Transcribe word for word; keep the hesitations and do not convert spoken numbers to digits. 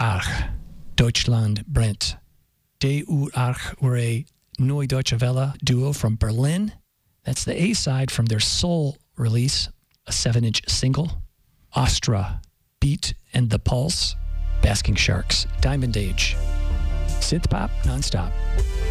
Ach, Deutschland brennt. De Uhr Ach were a Neue Deutsche Welle duo from Berlin. That's the A-side from their Soul release, a seven-inch single. Astra, Beat and the Pulse, Basking Sharks, Diamond Age. Synth pop nonstop.